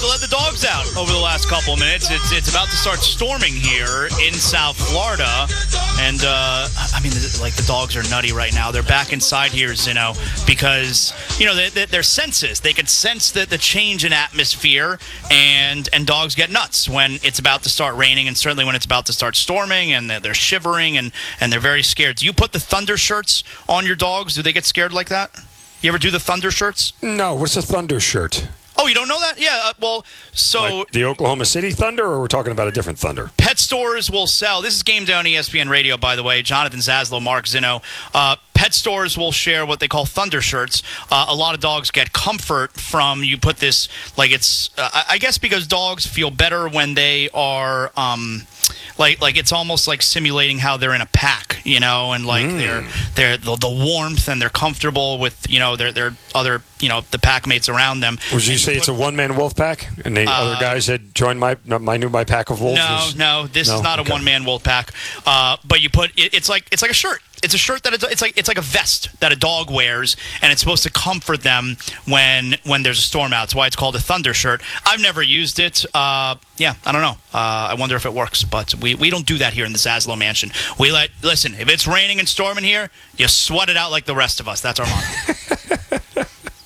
to let the dogs out over the last couple of minutes. It's about to start storming here in South Florida. And, I mean, like, the dogs are nutty right now. They're back inside here, Zinno, because, you know, their senses. They can sense the change in atmosphere, and dogs get nuts when it's about to start raining, and certainly when it's about to start storming, and they're shivering, and they're very scared. Do you put the thunder shirts on your dogs? Do they get scared like that? You ever do the thunder shirts? No. What's a thunder shirt? Oh, you don't know that? Yeah, well, so... Like the Oklahoma City Thunder, or we're talking about a different Thunder? Pet stores will sell... This is Game Down ESPN Radio, by the way. Jonathan Zaslow, Mark Zinno. Pet stores will share what they call thunder shirts. A lot of dogs get comfort from... You put this... Like, it's... I guess because dogs feel better when they are... Like it's almost like simulating how they're in a pack, you know, and like they're the warmth, and they're comfortable with, you know, their other, you know, the pack mates around them. Would you say it's a one-man wolf pack, and the other guys had joined my pack of wolves? No, this is not a one-man wolf pack. But you put it's like a shirt. It's a shirt that it's like a vest that a dog wears, and it's supposed to comfort them when there's a storm out. That's why it's called a thunder shirt. I've never used it. Yeah, I don't know. I wonder if it works, but we don't do that here in the Zaslow Mansion. Listen, if it's raining and storming here, you sweat it out like the rest of us. That's our motto.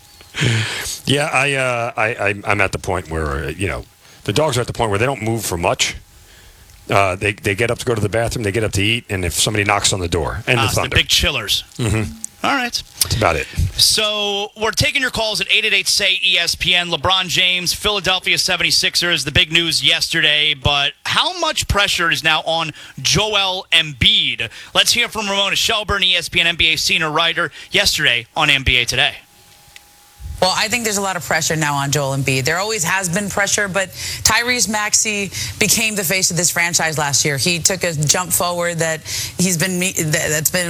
Yeah, I'm at the point where, you know, the dogs are at the point where they don't move for much. They get up to go to the bathroom, they get up to eat, and if somebody knocks on the door, and the thunder. The big chillers. Mm-hmm. All right. That's about it. So we're taking your calls at 888-SAY-ESPN. LeBron James, Philadelphia 76ers, the big news yesterday. But how much pressure is now on Joel Embiid? Let's hear from Ramona Shelburne, ESPN NBA senior writer, yesterday on NBA Today. Well, I think there's a lot of pressure now on Joel Embiid. There always has been pressure, but Tyrese Maxey became the face of this franchise last year. He took a jump forward that's been